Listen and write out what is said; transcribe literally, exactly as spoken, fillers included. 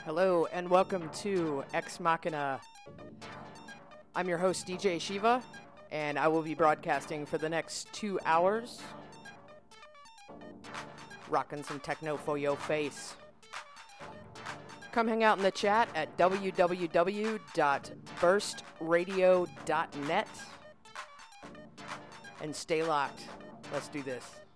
Hello and welcome to Ex Machina. I'm your host D J Shiva, and I will be broadcasting for the next two hours, rocking some techno for your face. Come hang out in the chat at w w w dot burst radio dot net and stay locked. Let's do this.